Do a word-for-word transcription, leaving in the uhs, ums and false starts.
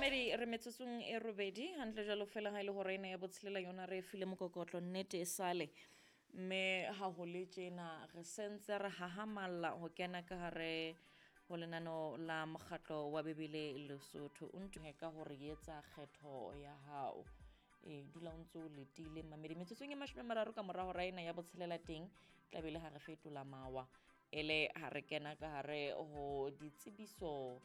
Mamedi re metsotsong e robedi hantle jalo fela ha ile hore ena ya botshelela yona re file mokokotlo nnete e sale mme ha ho le tjena re sentse re hahamalla ho kena ka hare ho lenano la mokgatlo wa Bebele Lesotho o ntuhe ka hore etsa kgetho ya hao e dula o ntse o letile Mamedi metsotsong e mashome a mararo ka mora hora ena ya botshelela teng tlabele ha re fetola mawa ele ha re kena ka hare ho ditsebiso